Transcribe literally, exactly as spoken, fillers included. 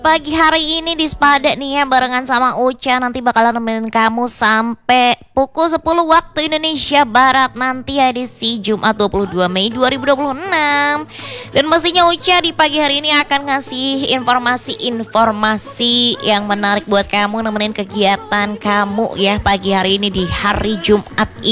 Pagi hari ini di Spada nih ya, barengan sama Uca nanti bakalan nemenin kamu sampai pukul sepuluh waktu Indonesia Barat nanti edisi Jumat dua puluh dua Mei dua ribu dua puluh enam. Dan pastinya Uca di pagi hari ini akan ngasih informasi-informasi yang menarik buat kamu, nemenin kegiatan kamu ya pagi hari ini di hari Jumat ini.